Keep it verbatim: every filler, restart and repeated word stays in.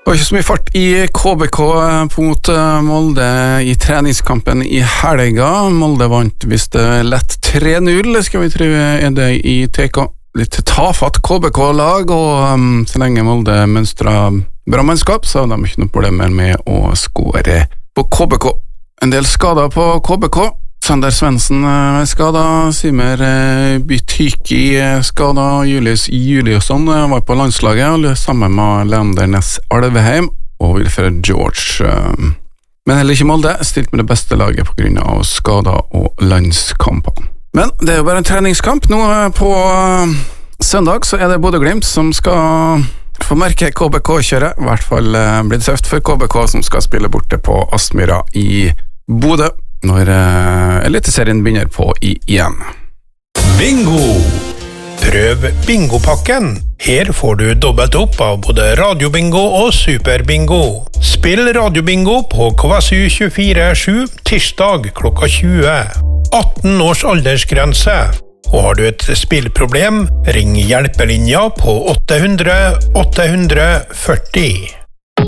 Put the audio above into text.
Det var ikke så mye fart i K B K mot Molde i treningskampen i helga. Molde vant visst lett tre null, skal vi tro er det i T K. Litt tafatt K B K-lag, og um, så lenge Molde mønstret bra mannskap, så har de ikke noe problemer med å skåre på K B K. En del skader på K B K. Sander Svendsen er skadet, Simer Bytyki er skadet, Julius Juliusson var på landslaget, sammen med Leander Næss Alveheim og Wilfred George. Men heller ikke Molde, stilt med det beste laget på grunn av skader og landskamper. Men det er jo bare en treningskamp. Nå på søndag så er det Bodø/Glimt som skal få merke K B K-kjøret. I hvert fall blir det tøft for K B K som skal spille borte på Aspmyra i Bodø når uh, Eliteserien begynner på i igjen. Bingo! Prøv bingopakken. Her får du dobbelt opp av både radiobingo og superbingo. Spill radiobingo på K S U tjuefire sju tirsdag klokka tjue. atten års aldersgrense. Og har du et spillproblem, ring hjelpelinja på åtte hundre åtte hundre førti.